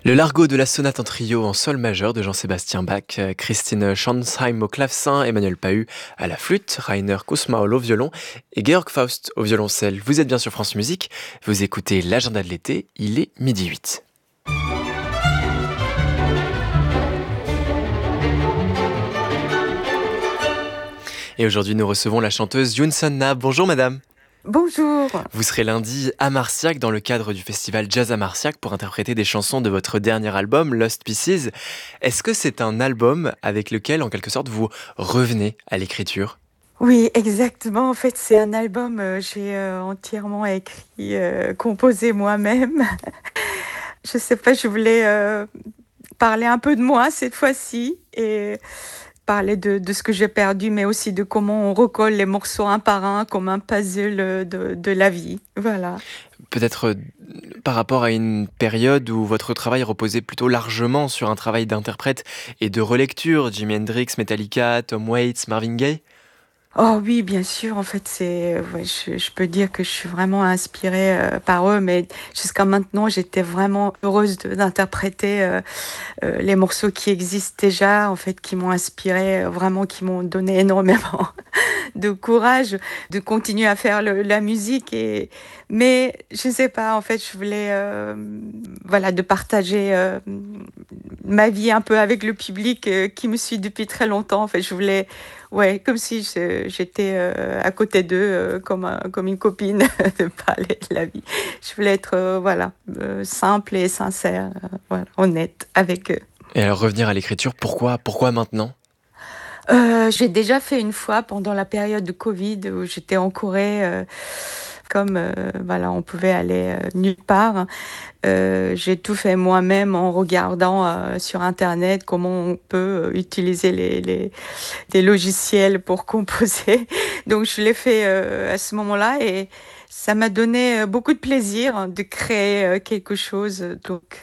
Le Largo de la sonate en trio en sol majeur de Jean-Sébastien Bach, Christine Schanzheim au clavecin, Emmanuel Pahu à la flûte, Rainer Kussmaul au violon et Georg Faust au violoncelle. Vous êtes bien sur France Musique, vous écoutez l'agenda de l'été, il est 12h08. Et aujourd'hui nous recevons la chanteuse Yoon Sun-na. Bonjour madame. Bonjour. Vous serez lundi à Marciac dans le cadre du festival Jazz à Marciac pour interpréter des chansons de votre dernier album, Lost Pieces. Est-ce que c'est un album avec lequel, en quelque sorte, vous revenez à l'écriture ? Oui, exactement. En fait, c'est un album j'ai entièrement écrit, composé moi-même. Je sais pas, je voulais parler un peu de moi cette fois-ci et parler de ce que j'ai perdu, mais aussi de comment on recolle les morceaux un par un comme un puzzle de la vie. Voilà. Peut-être par rapport à une période où votre travail reposait plutôt largement sur un travail d'interprète et de relecture, Jimi Hendrix, Metallica, Tom Waits, Marvin Gaye ? Oh oui, bien sûr. En fait, je peux dire que je suis vraiment inspirée par eux, mais jusqu'à maintenant, j'étais vraiment heureuse d'interpréter les morceaux qui existent déjà, en fait, qui m'ont inspirée, vraiment, qui m'ont donné énormément de courage de continuer à faire la musique. Mais je sais pas, en fait, je voulais, voilà, de partager ma vie un peu avec le public qui me suit depuis très longtemps. En fait, je voulais, ouais, comme si j'étais à côté d'eux, comme une copine, de parler de la vie. Je voulais être, voilà, simple et sincère, voilà, honnête avec eux. Et alors revenir à l'écriture, pourquoi maintenant ? J'ai déjà fait une fois pendant la période de Covid où j'étais en Corée, comme voilà, on pouvait aller nulle part. J'ai tout fait moi-même en regardant sur Internet comment on peut utiliser des logiciels pour composer. Donc je l'ai fait à ce moment-là et ça m'a donné beaucoup de plaisir de créer quelque chose. Donc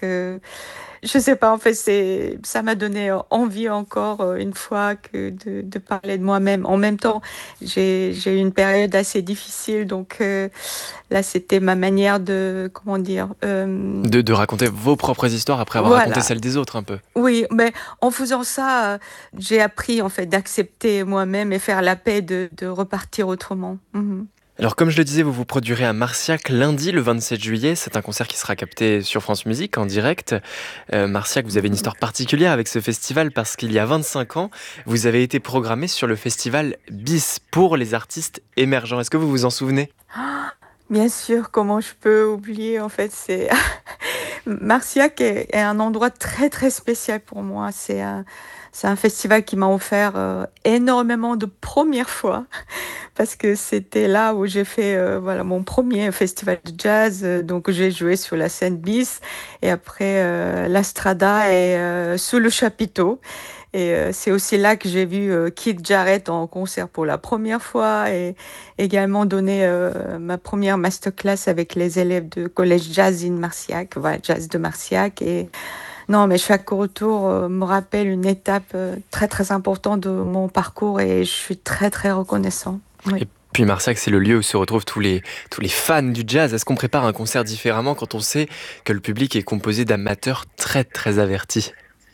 je sais pas, en fait, ça m'a donné envie encore une fois que de parler de moi-même. En même temps, j'ai eu une période assez difficile, donc là, c'était ma manière de, comment dire, De raconter vos propres histoires après avoir raconté voilà. celles des autres un peu. Oui, mais en faisant ça, j'ai appris en fait d'accepter moi-même et faire la paix de repartir autrement. Mhm. Alors comme je le disais, vous vous produirez à Marciac lundi le 27 juillet. C'est un concert qui sera capté sur France Musique en direct. Marciac, vous avez une histoire particulière avec ce festival parce qu'il y a 25 ans, vous avez été programmé sur le festival BIS pour les artistes émergents. Est-ce que vous vous en souvenez ? Bien sûr, comment je peux oublier, en fait, c'est Marciac est un endroit très très spécial pour moi. C'est un festival qui m'a offert énormément de premières fois parce que c'était là où j'ai fait voilà mon premier festival de jazz. Donc j'ai joué sur la scène bis et après la Strada et sous le chapiteau. Et c'est aussi là que j'ai vu Keith Jarrett en concert pour la première fois et également donné ma première masterclass avec les élèves de collège Jazz in Marciac, voilà, Jazz de Marciac. Et non, mais chaque retour me rappelle une étape très très importante de mon parcours et je suis très très reconnaissant. Oui. Et puis Marciac, c'est le lieu où se retrouvent tous les fans du jazz. Est-ce qu'on prépare un concert différemment quand on sait que le public est composé d'amateurs très très avertis ?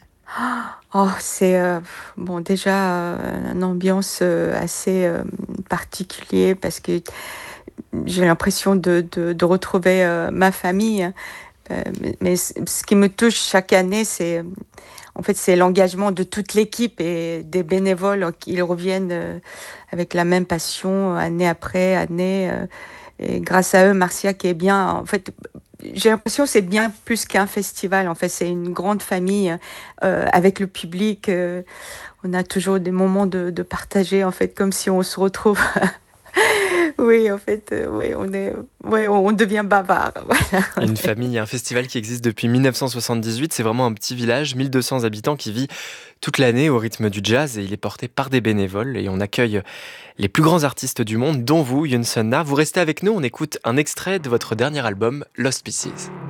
Oh, c'est bon déjà une ambiance assez particulière parce que j'ai l'impression de retrouver ma famille. Mais ce qui me touche chaque année, c'est en fait c'est l'engagement de toute l'équipe et des bénévoles qui reviennent avec la même passion année après année. Et grâce à eux, Marciac est bien. En fait, j'ai l'impression que c'est bien plus qu'un festival. En fait, c'est une grande famille avec le public. On a toujours des moments de partager, en fait, comme si on se retrouve. Oui, en fait, oui, on devient bavard. Voilà. Une famille, un festival qui existe depuis 1978, c'est vraiment un petit village, 1200 habitants qui vit toute l'année au rythme du jazz et il est porté par des bénévoles et on accueille les plus grands artistes du monde, dont vous, Yoon Sun-na. Vous restez avec nous, on écoute un extrait de votre dernier album, Lost Pieces.